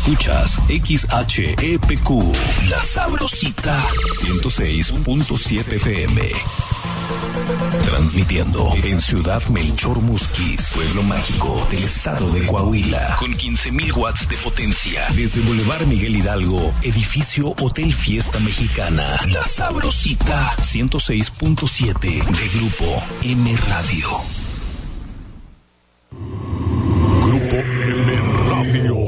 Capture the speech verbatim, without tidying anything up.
Escuchas X H E P Q, La Sabrosita, ciento seis punto siete F M. Transmitiendo en Ciudad Melchor Musquis, pueblo mágico del estado de Coahuila, con quince mil watts de potencia. Desde Boulevard Miguel Hidalgo, edificio Hotel Fiesta Mexicana. La Sabrosita, ciento seis punto siete de Grupo M Radio. Grupo M Radio.